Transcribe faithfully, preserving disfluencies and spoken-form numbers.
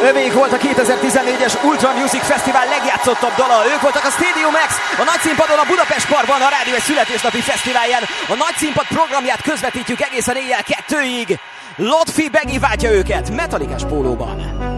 Övék volt a kétezer-tizennégyes Ultra Music Fesztivál legjátszottabb dala. Ők voltak a Stadium X, a nagyszínpadon a Budapest Parkban, a rádió egy születésnapi fesztiválján. A nagyszínpad programját közvetítjük egészen éjjel kettőig. Lotfi begiváltja őket metalikás pólóban.